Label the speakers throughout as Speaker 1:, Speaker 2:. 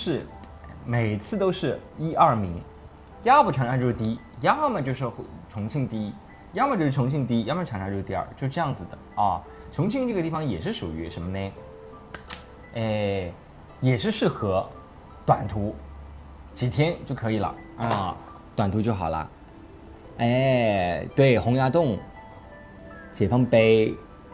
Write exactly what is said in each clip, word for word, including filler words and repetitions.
Speaker 1: 是每次都是一二名，要不长沙就是第一，要么就是重庆第一，要么就是重庆第一，要么长沙就是第二，就这样子的啊。重庆这个地方也是属于什么呢？哎，也是适合短途，几天就可以了啊，短途就好了。哎，对，洪崖洞、解放碑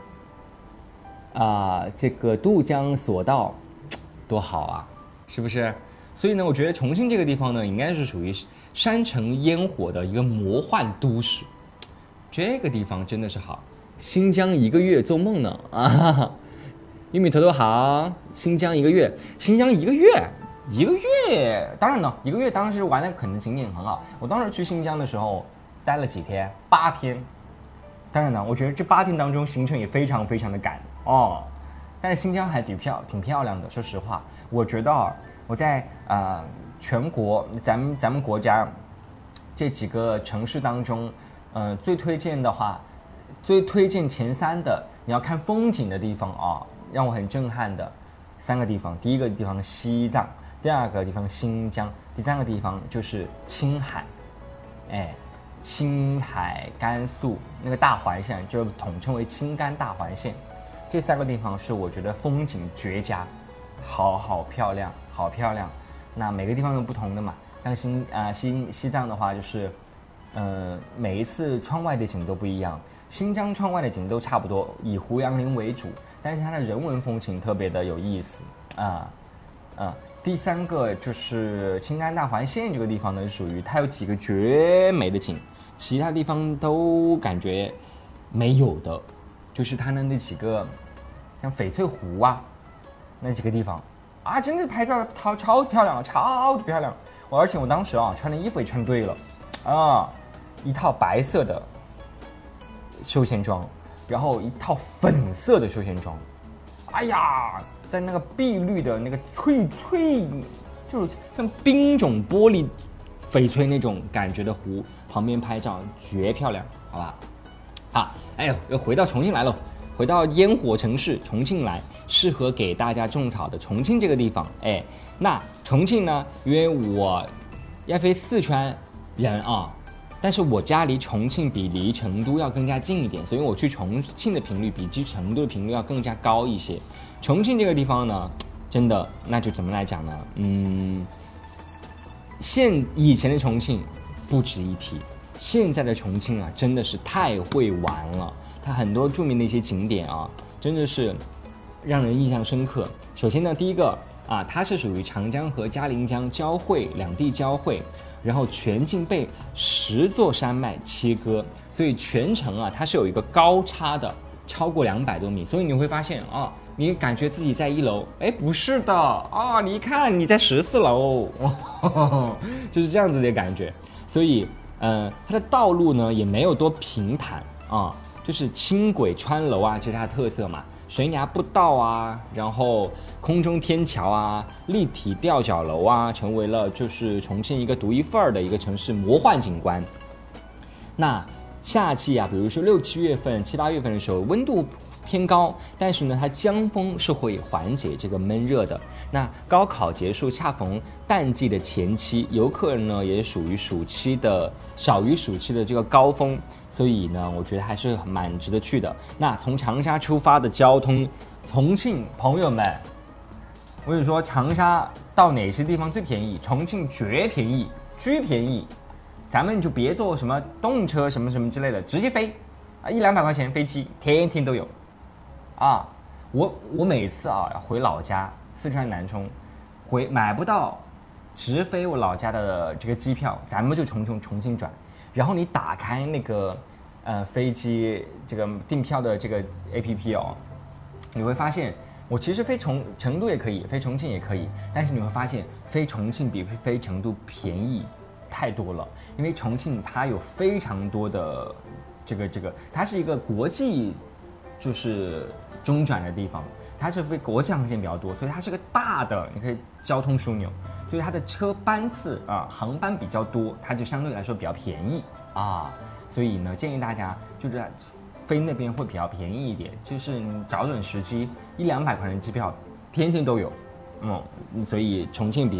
Speaker 1: 啊，这个渡江索道，多好啊，是不是？所以呢，我觉得重庆这个地方呢，应该是属于山城烟火的一个魔幻都市。这个地方真的是好，新疆一个月做梦呢啊！玉米头头好，新疆一个月，新疆一个月，一个月，当然呢，一个月当时玩的可能景点很好。我当时去新疆的时候，待了几天，八天。当然呢，我觉得这八天当中行程也非常非常的赶哦，但是新疆还挺漂挺漂亮的。说实话，我觉得啊，我在呃全国咱们咱们国家这几个城市当中，嗯、呃，最推荐的话，最推荐前三的，你要看风景的地方啊，让我很震撼的三个地方。第一个地方西藏，第二个地方新疆，第三个地方就是青海，哎。青海、甘肃那个大环线就统称为青甘大环线，这三个地方是我觉得风景绝佳，好好漂亮，好漂亮。那每个地方有不同的嘛，像新啊、呃、西西藏的话，就是，呃，每一次窗外的景都不一样。新疆窗外的景都差不多，以胡杨林为主，但是它的人文风情特别的有意思啊啊。第三个就是青甘大环线这个地方呢，属于它有几个绝美的景。其他地方都感觉没有的，就是它的那几个，像翡翠湖啊，那几个地方啊，真的拍照超超漂亮，超级漂亮。我而且我当时啊穿的衣服也穿对了，啊，一套白色的休闲装，然后一套粉色的休闲装，哎呀，在那个碧绿的那个翠翠，就是像冰种玻璃。翡翠那种感觉的湖旁边拍照绝漂亮，好吧？啊，哎呦，又回到重庆来了，回到烟火城市重庆来，适合给大家种草的重庆这个地方，哎，那重庆呢？因为我要飞四川人啊，但是我家离重庆比离成都要更加近一点，所以我去重庆的频率比去成都的频率要更加高一些。重庆这个地方呢，真的那就怎么来讲呢？嗯。现以前的重庆不值一提，现在的重庆啊，真的是太会玩了。它很多著名的一些景点啊，真的是让人印象深刻。首先呢，第一个啊，它是属于长江和嘉陵江交汇，两地交汇，然后全境被十座山脉切割，所以全程啊，它是有一个高差的，超过两百多米。所以你会发现啊。你感觉自己在一楼，哎，不是的啊！你一看你在十四楼，就是这样子的感觉。所以，呃，它的道路呢也没有多平坦啊，就是轻轨穿楼啊，这是它的特色嘛。悬崖步道啊，然后空中天桥啊，立体吊脚楼啊，成为了就是重庆一个独一份儿的一个城市魔幻景观。那夏季啊，比如说六七月份、七八月份的时候，温度偏高，但是呢，它江风是会缓解这个闷热的。那高考结束，恰逢淡季的前期，游客呢也属于暑期的少于暑期的这个高峰，所以呢，我觉得还是蛮值得去的。那从长沙出发的交通，重庆朋友们，我跟你说，长沙到哪些地方最便宜？重庆绝便宜，巨便宜，咱们就别坐什么动车什么什么之类的，直接飞啊，一两百块钱飞机，天天都有。啊，我我每次啊回老家四川南充，回买不到直飞我老家的这个机票，咱们就重重重庆转。然后你打开那个呃飞机这个订票的这个 A P P 哦，你会发现我其实飞重成都也可以，飞重庆也可以，但是你会发现飞重庆比飞成都便宜太多了，因为重庆它有非常多的这个这个，它是一个国际就是中转的地方，它是飞国际航线比较多，所以它是个大的，你可以交通枢纽，所以它的车班次啊航班比较多，它就相对来说比较便宜啊，所以呢建议大家就是飞那边会比较便宜一点，就是你找准时机，一两百块钱机票天天都有，嗯，所以重庆比较